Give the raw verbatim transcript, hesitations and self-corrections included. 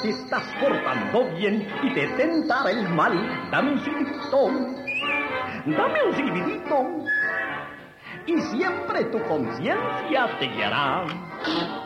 te estás portando bien y te tentará el mal. Dame un silbidito, dame un silbidito, y siempre tu conciencia te guiará.